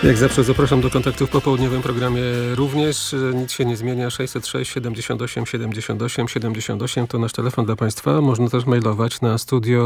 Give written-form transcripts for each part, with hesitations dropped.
Jak zawsze zapraszam do kontaktów w popołudniowym programie również. Nic się nie zmienia. 606 78 78 78 to nasz telefon dla Państwa. Można też mailować na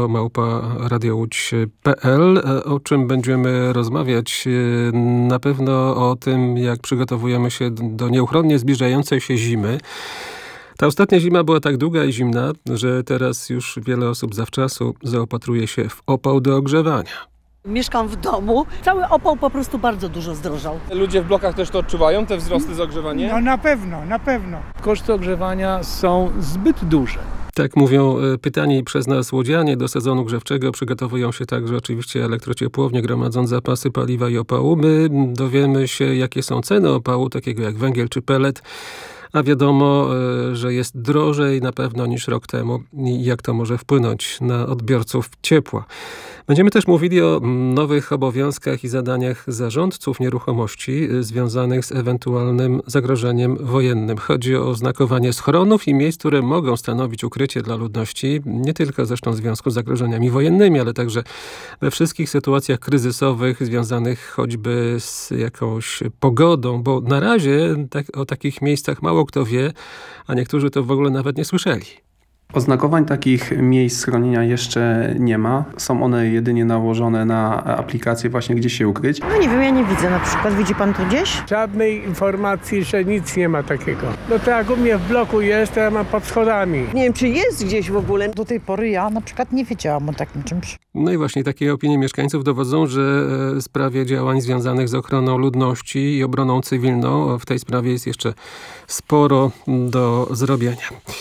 studio@radiołódź.pl. O czym będziemy rozmawiać? Na pewno o tym, jak przygotowujemy się do nieuchronnie zbliżającej się zimy. Ta ostatnia zima była tak długa i zimna, że teraz już wiele osób zawczasu zaopatruje się w opał do ogrzewania. Mieszkam w domu. Cały opał po prostu bardzo dużo zdrożał. Ludzie w blokach też to odczuwają, te wzrosty za ogrzewanie? No na pewno. Koszty ogrzewania są zbyt duże. Tak mówią pytani przez nas łodzianie. Do sezonu grzewczego przygotowują się także oczywiście elektrociepłownie, gromadząc zapasy paliwa i opału. My dowiemy się, jakie są ceny opału, takiego jak węgiel czy pelet. A wiadomo, że jest drożej na pewno niż rok temu i jak to może wpłynąć na odbiorców ciepła. Będziemy też mówili o nowych obowiązkach i zadaniach zarządców nieruchomości związanych z ewentualnym zagrożeniem wojennym. Chodzi o oznakowanie schronów i miejsc, które mogą stanowić ukrycie dla ludności, nie tylko zresztą w związku z zagrożeniami wojennymi, ale także we wszystkich sytuacjach kryzysowych związanych choćby z jakąś pogodą, bo na razie o takich miejscach mało kto wie, a niektórzy to w ogóle nawet nie słyszeli. Oznakowań takich miejsc schronienia jeszcze nie ma. Są one jedynie nałożone na aplikację właśnie gdzie się ukryć. No nie wiem, ja nie widzę na przykład. Widzi pan tu gdzieś? Żadnej informacji, że nic nie ma takiego. No to jak u mnie w bloku jest, to ja mam pod schodami. Nie wiem, czy jest gdzieś w ogóle. Do tej pory ja na przykład nie wiedziałam o takim czymś. No i właśnie takie opinie mieszkańców dowodzą, że w sprawie działań związanych z ochroną ludności i obroną cywilną w tej sprawie jest jeszcze sporo do zrobienia.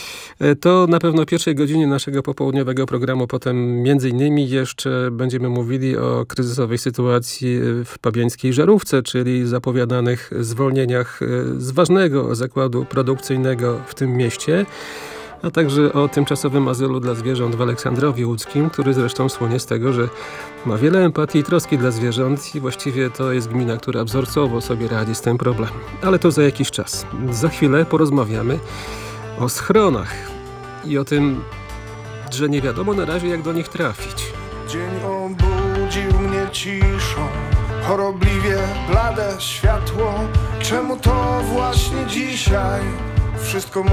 To na pewno w pierwszej godzinie naszego popołudniowego programu. Potem między innymi jeszcze będziemy mówili o kryzysowej sytuacji w pabiańskiej Żarówce, czyli zapowiadanych zwolnieniach z ważnego zakładu produkcyjnego w tym mieście, a także o tymczasowym azylu dla zwierząt w Aleksandrowie Łódzkim, który zresztą słynie z tego, że ma wiele empatii i troski dla zwierząt i właściwie to jest gmina, która wzorcowo sobie radzi z tym problemem. Ale to za jakiś czas. Za chwilę porozmawiamy o schronach i o tym, że nie wiadomo na razie, jak do nich trafić. Dzień obudził mnie ciszą, chorobliwie blade światło. Czemu to właśnie dzisiaj wszystko